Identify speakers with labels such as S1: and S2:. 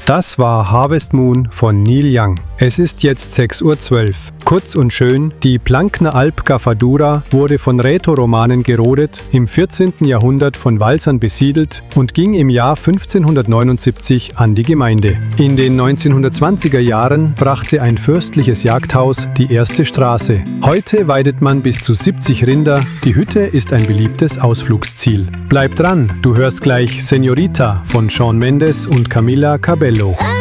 S1: Das war Harvest Moon von Neil Young. Es ist jetzt 6:12 Uhr. Kurz und schön, die Plankner Alp Gafadura wurde von Rätoromanen gerodet, im 14. Jahrhundert von Walsern besiedelt und ging im Jahr 1579 an die Gemeinde. In den 1920er Jahren brachte ein fürstliches Jagdhaus die erste Straße. Heute weidet man bis zu 70 Rinder. Die Hütte ist ein beliebtes Ausflugsziel. Bleib dran, du hörst gleich Señorita von Shawn Mendes und Camila Cabello.